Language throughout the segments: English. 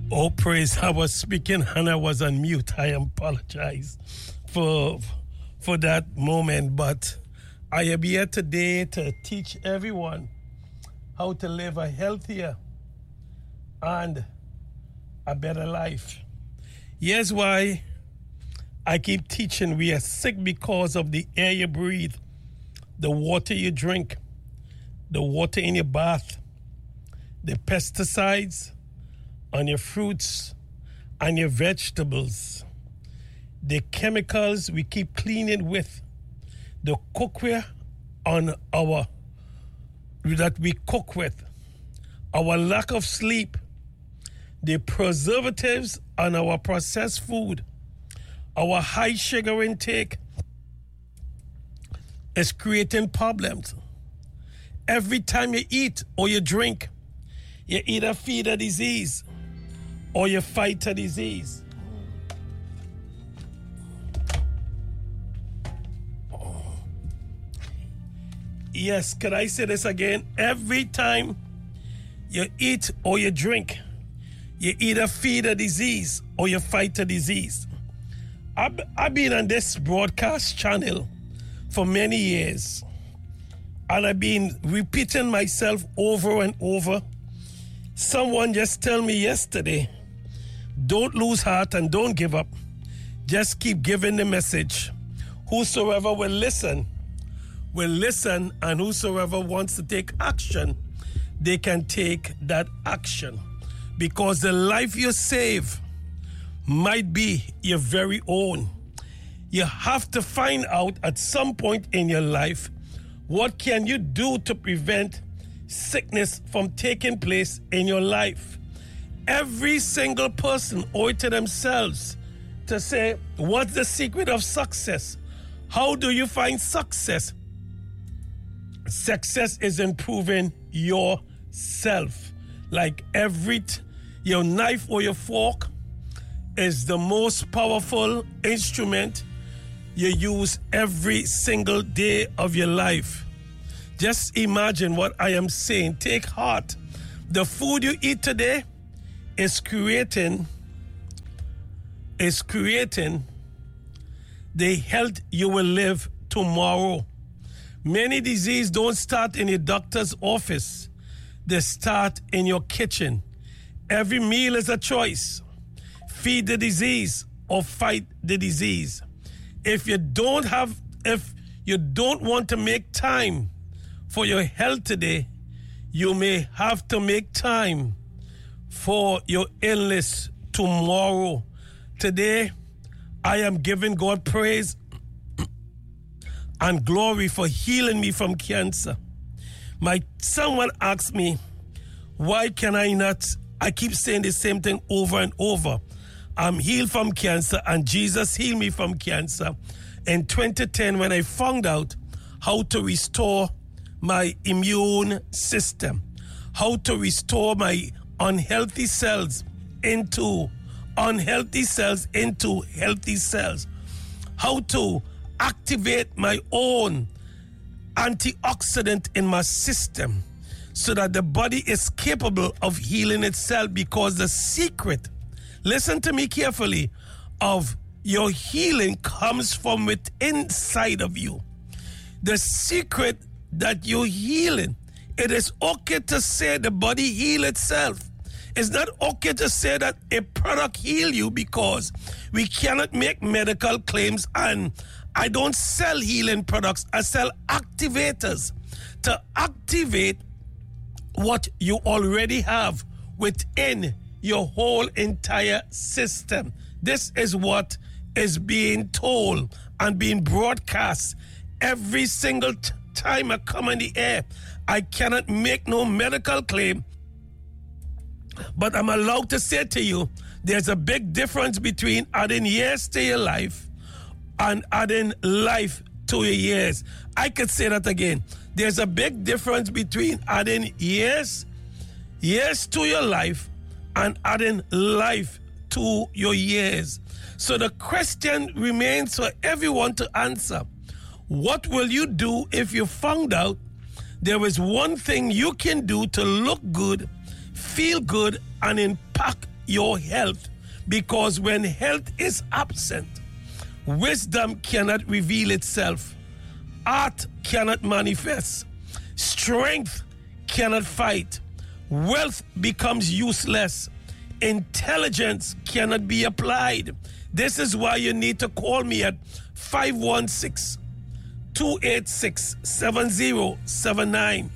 Oh, praise. I was speaking and I was on mute. I apologize for that moment, but I am here today to teach everyone how to live a healthier and a better life. Here's why I keep teaching. We are sick because of the air you breathe, the water you drink, the water in your bath, the pesticides on your fruits and your vegetables, the chemicals we keep cleaning with, the cookware that we cook with, our lack of sleep, the preservatives on our processed food, our high sugar intake is creating problems. Every time you eat or you drink, you either feed a disease or you fight a disease. Yes, could I say this again? Every time you eat or you drink, you either feed a disease or you fight a disease. I've been on this broadcast channel for many years, and I've been repeating myself over and over. Someone just told me yesterday, don't lose heart and don't give up. Just keep giving the message. Whosoever will listen, and whosoever wants to take action, they can take that action. Because the life you save might be your very own. You have to find out at some point in your life, what can you do to prevent sickness from taking place in your life? Every single person owe it to themselves to say, what's the secret of success? How do you find success? Success is improving yourself. Like your knife or your fork is the most powerful instrument you use every single day of your life. Just imagine what I am saying. Take heart. The food you eat today is creating the health you will live tomorrow. Many diseases don't start in a doctor's office. They start in your kitchen. Every meal is a choice. Feed the disease or fight the disease. If you don't want to make time for your health today, you may have to make time for your illness tomorrow. Today, I am giving God praise and glory for healing me from cancer. Someone asked me, why can I not? I keep saying the same thing over and over. I'm healed from cancer and Jesus healed me from cancer. In 2010, when I found out how to restore my immune system, how to restore my unhealthy cells into healthy cells, how to activate my own antioxidant in my system so that the body is capable of healing itself, because the secret, listen to me carefully, of your healing comes from within inside of you. The secret that you're healing, it is okay to say the body heal itself. It's not okay to say that a product heal you, because we cannot make medical claims, and I don't sell healing products. I sell activators to activate what you already have within your whole entire system. This is what is being told and being broadcast every single time I come in the air. I cannot make no medical claim, but I'm allowed to say to you, there's a big difference between adding years to your life and adding life to your years. I could say that again. There's a big difference between adding years to your life and adding life to your years. So the question remains for everyone to answer. What will you do if you found out there is one thing you can do to look good, feel good, and impact your health, because when health is absent, wisdom cannot reveal itself, art cannot manifest, strength cannot fight, wealth becomes useless, intelligence cannot be applied. This is why you need to call me at 516-286-7079.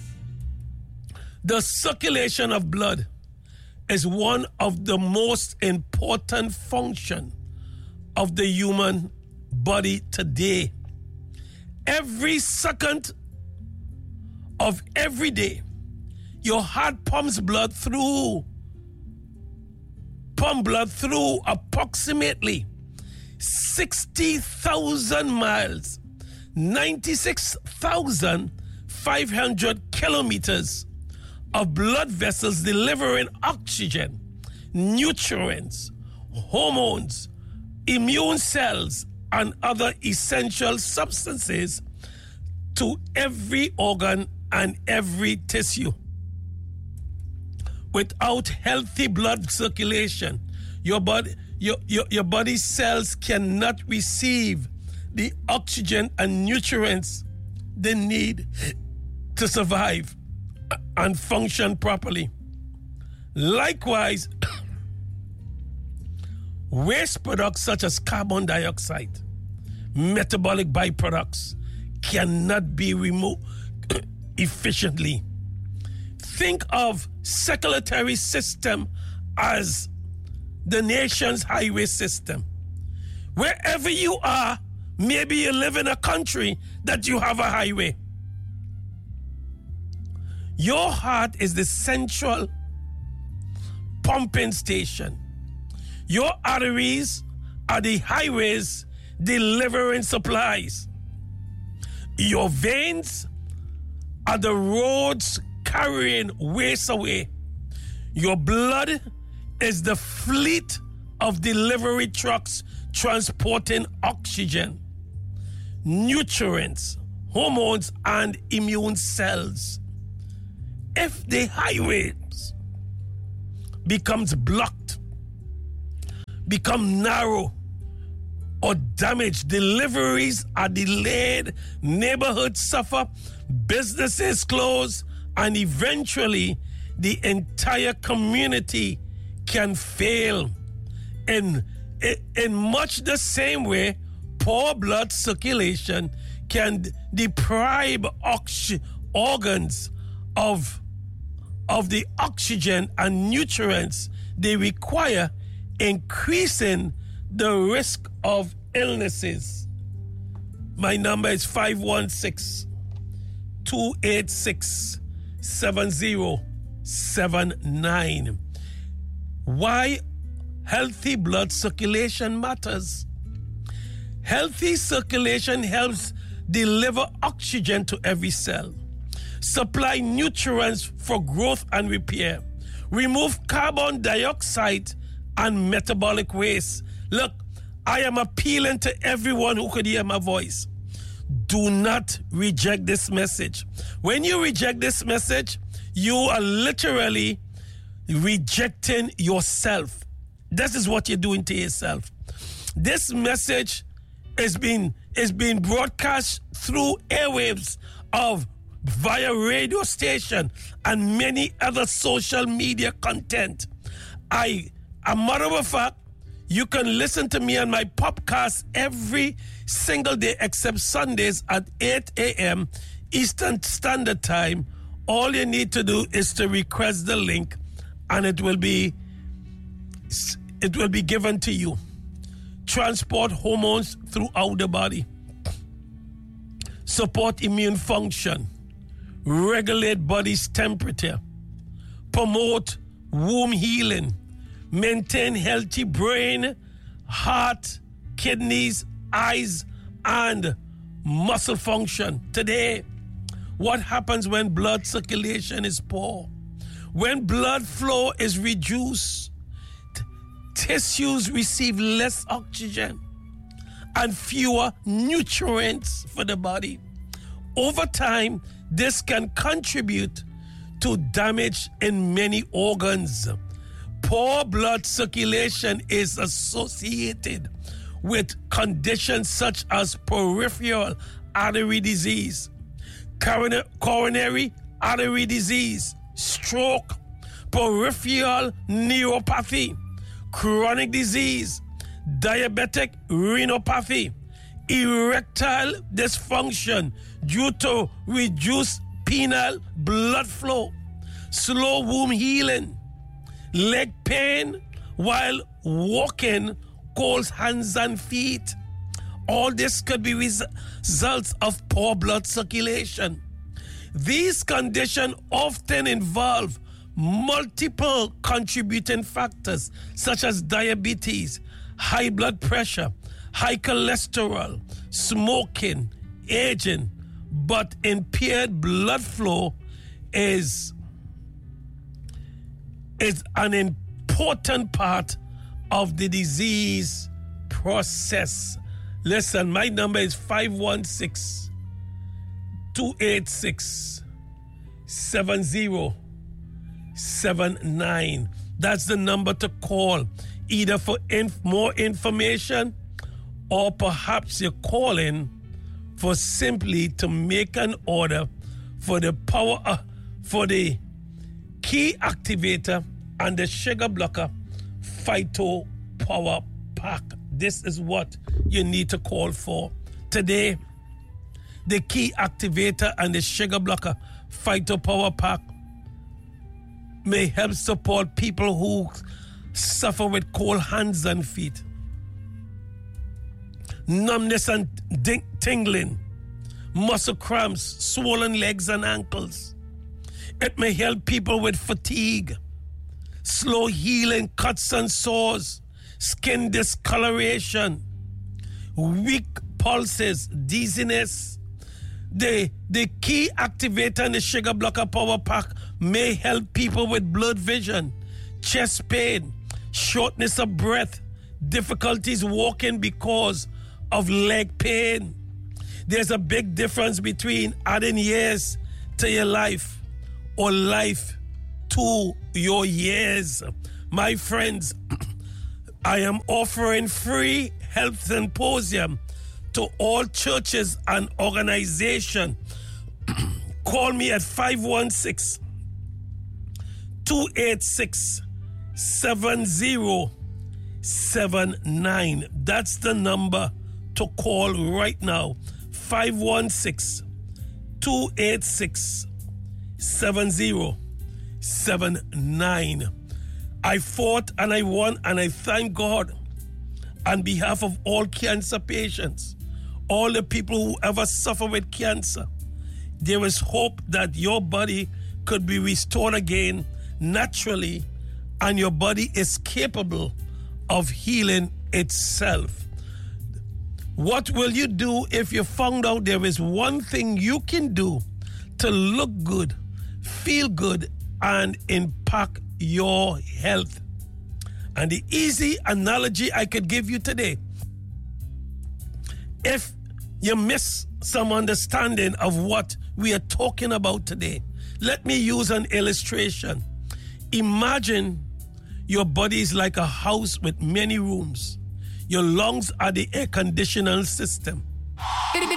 The circulation of blood is one of the most important functions of the human body today. Every second of every day, your heart pumps blood through approximately 60,000 miles, 96,500 kilometers of blood vessels delivering oxygen, nutrients, hormones, immune cells, and other essential substances to every organ and every tissue. Without healthy blood circulation, your body cells cannot receive the oxygen and nutrients they need to survive and function properly. Likewise, waste products such as carbon dioxide, metabolic byproducts, cannot be removed efficiently. Think of circulatory system as the nation's highway system. Wherever you are, maybe you live in a country that you have a highway. Your heart is the central pumping station. Your arteries are the highways delivering supplies. Your veins are the roads carrying waste away. Your blood is the fleet of delivery trucks transporting oxygen, nutrients, hormones, and immune cells. If the highways becomes blocked, become narrow, or damaged, deliveries are delayed, neighborhoods suffer, businesses close, and eventually the entire community can fail. In much the same way, poor blood circulation can deprive organs of the oxygen and nutrients they require, increasing the risk of illnesses. My number is 516-286-7079. Why healthy blood circulation matters. Healthy circulation helps deliver oxygen to every cell, supply nutrients for growth and repair, remove carbon dioxide and metabolic waste. Look, I am appealing to everyone who could hear my voice. Do not reject this message. When you reject this message, you are literally rejecting yourself. This is what you're doing to yourself. This message is being broadcast through airwaves via radio station and many other social media content. A matter of fact, you can listen to me on my podcast every single day except Sundays at 8 a.m. Eastern Standard Time. All you need to do is to request the link and it will be given to you. Transport hormones throughout the body. Support immune function. Regulate body's temperature. Promote womb healing. Maintain healthy brain, heart, kidneys, eyes, and muscle function. Today, what happens when blood circulation is poor? When blood flow is reduced, tissues receive less oxygen and fewer nutrients for the body. Over time, this can contribute to damage in many organs. Poor blood circulation is associated with conditions such as peripheral artery disease, coronary artery disease, stroke, peripheral neuropathy, chronic disease, diabetic retinopathy, erectile dysfunction due to reduced penile blood flow, slow womb healing, leg pain while walking, cold hands and feet. All this could be results of poor blood circulation. These conditions often involve multiple contributing factors such as diabetes, high blood pressure, high cholesterol, smoking, aging, but impaired blood flow is an important part of the disease process. Listen, my number is 516-286-7079. That's the number to call, either for more information or perhaps you're calling for simply to make an order for the for the key activator and the sugar blocker Phyto Power Pack. This is what you need to call for today. The key activator and the sugar blocker Phyto Power Pack may help support people who suffer with cold hands and feet, numbness and tingling, muscle cramps, swollen legs and ankles. It may help people with fatigue, slow healing, cuts and sores, skin discoloration, weak pulses, dizziness. The key activator and the sugar blocker power pack may help people with blurred vision, chest pain, shortness of breath, difficulties walking because of leg pain. There's a big difference between adding years to your life or life to your years. My friends, I am offering free health symposium to all churches and organizations. Call me at 516-286-7079. That's the number to call right now. 516-286-7079. I fought and I won, and I thank God on behalf of all cancer patients, all the people who ever suffer with cancer. There is hope that your body could be restored again naturally, and your body is capable of healing itself. What will you do if you found out there is one thing you can do to look good, feel good, and impact your health? And the easy analogy I could give you today, if you miss some understanding of what we are talking about today, let me use an illustration. Imagine your body is like a house with many rooms. Your lungs are the air conditioning system.